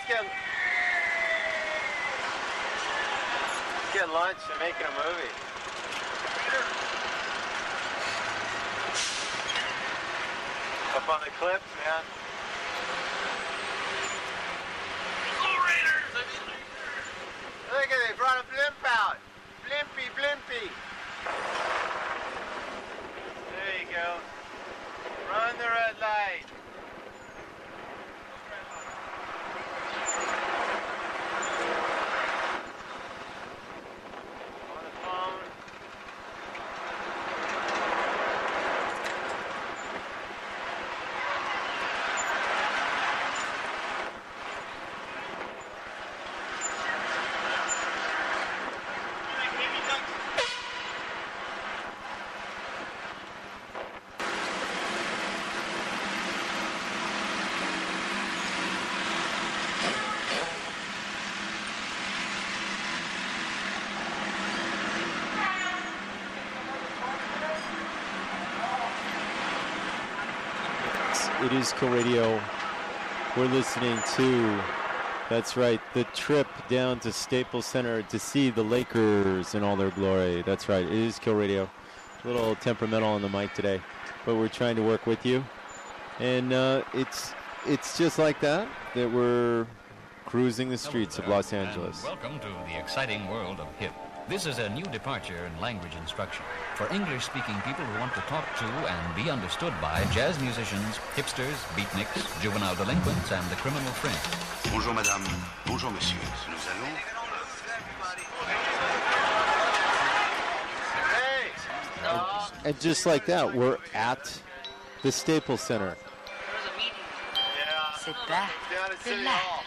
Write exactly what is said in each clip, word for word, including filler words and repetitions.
let's get let's get lunch and making a movie. Up on the cliffs, man. Look at it, they brought a blimp out. Blimpy, blimpy. There you go. Run the red light. On the phone. It is Kill Radio. We're listening to, that's right, the trip down to Staples Center to see the Lakers in all their glory. That's right, it is Kill Radio. A little temperamental on the mic today, but we're trying to work with you. And uh, it's it's just like that, that we're cruising the streets Hello of Los there, Angeles. and welcome to the exciting world of hip. This is a new departure in language instruction for English-speaking people who want to talk to and be understood by jazz musicians, hipsters, beatniks, juvenile delinquents, and the criminal fringe. Bonjour madame, bonjour monsieur. Nous allons... And just like that, we're at the Staples Center. Sit back, relax.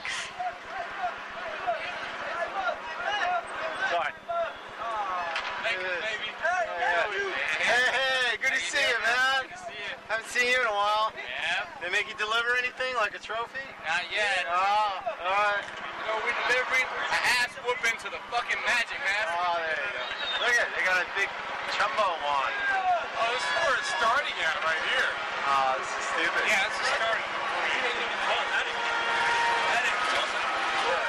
Sorry. Thank you, baby. Hey, hey, good to see you, man. Good to see you. Haven't seen you in a while. Yeah. They make you deliver anything, like a trophy? Not yet. Oh, all right. You know, we're delivering an ass whooping to the fucking Magic, man. Oh, there you go. Look at it. They got a big chumbo wand. Oh, this is where it's starting at right here. Oh, this is stupid. Yeah, this is starting.